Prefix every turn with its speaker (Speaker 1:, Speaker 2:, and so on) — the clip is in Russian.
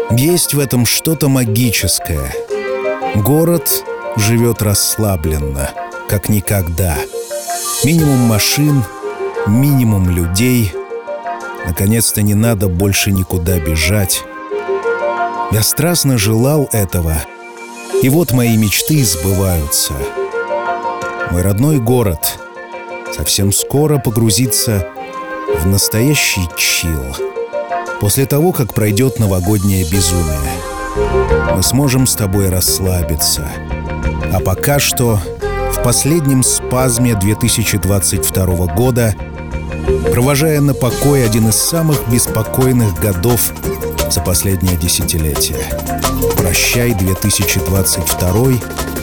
Speaker 1: Есть в этом что-то магическое. Город живет расслабленно, как никогда. Минимум машин, минимум людей. Наконец-то не надо больше никуда бежать. Я страстно желал этого, и вот мои мечты сбываются. Мой родной город совсем скоро погрузится в настоящий чилл. После того, как пройдет новогоднее безумие, мы сможем с тобой расслабиться. А пока что, в последнем спазме 2022 года, провожая на покой один из самых беспокойных годов за последнее десятилетие. Прощай, 2022,